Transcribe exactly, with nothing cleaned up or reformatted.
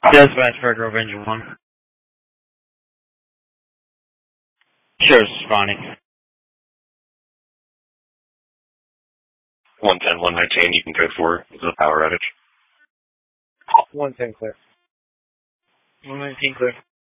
Dispatch for Grove Engine one. Sure, this is Ronnie. one ten, one nineteen, you can go for the power outage. one ten clear. one nineteen clear.